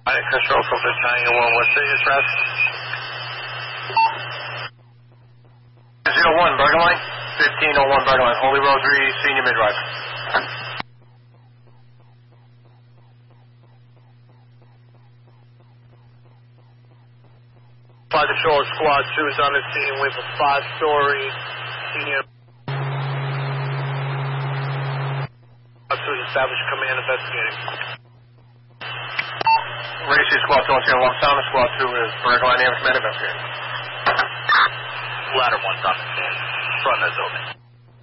Alright, control for Battalion 1, what's the address? 01, Bergen Line? 1501 Bergen Line, Holy Rosary Senior Midwife. Flight Patrol Squad 2 is on the scene with a 5-story senior. Established command investigating. Racy Squad 2 is going to walk down. Squad 2 is Bergen Line Air Command investigating. Ladder 1's on the scene. Front is open.